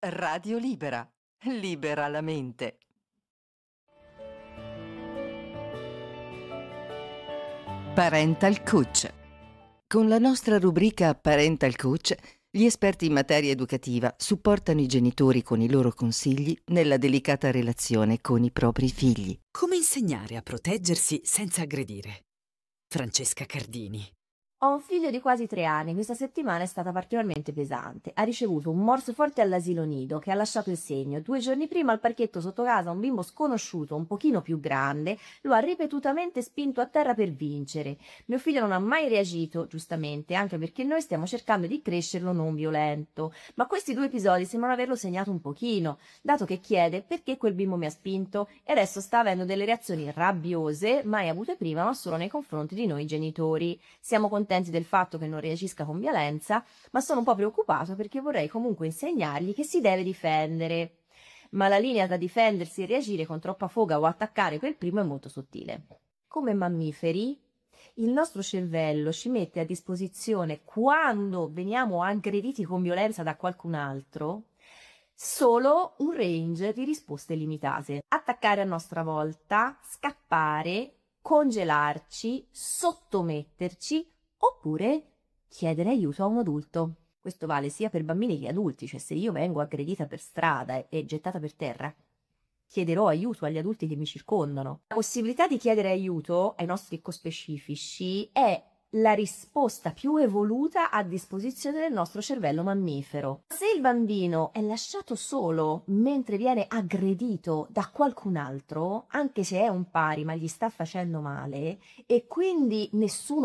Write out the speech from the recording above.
Radio Libera. Libera la mente. Parental Coach. Con la nostra rubrica Parental Coach, gli esperti in materia educativa supportano i genitori con i loro consigli nella delicata relazione con i propri figli. Come insegnare a proteggersi senza aggredire? Francesca Cardini. Ho un figlio di quasi 3 anni, questa settimana è stata particolarmente pesante. Ha ricevuto un morso forte all'asilo nido che ha lasciato il segno. 2 giorni prima al parchetto sotto casa un bimbo sconosciuto, un pochino più grande, lo ha ripetutamente spinto a terra per vincere. Mio figlio non ha mai reagito, giustamente, anche perché noi stiamo cercando di crescerlo non violento. Ma questi 2 episodi sembrano averlo segnato un pochino, dato che chiede perché quel bimbo mi ha spinto e adesso sta avendo delle reazioni rabbiose, mai avute prima, ma solo nei confronti di noi genitori. Siamo contenti del fatto che non reagisca con violenza, ma sono un po' preoccupato perché vorrei comunque insegnargli che si deve difendere. Ma la linea tra difendersi e reagire con troppa foga o attaccare quel primo è molto sottile. Come mammiferi, il nostro cervello ci mette a disposizione, quando veniamo aggrediti con violenza da qualcun altro, solo un range di risposte limitate. Attaccare a nostra volta, scappare, congelarci, sottometterci, oppure chiedere aiuto a un adulto. Questo vale sia per bambini che adulti, cioè se io vengo aggredita per strada e gettata per terra, chiederò aiuto agli adulti che mi circondano. La possibilità di chiedere aiuto ai nostri co-specifici è la risposta più evoluta a disposizione del nostro cervello mammifero. Se il bambino è lasciato solo mentre viene aggredito da qualcun altro, anche se è un pari ma gli sta facendo male, e quindi nessuno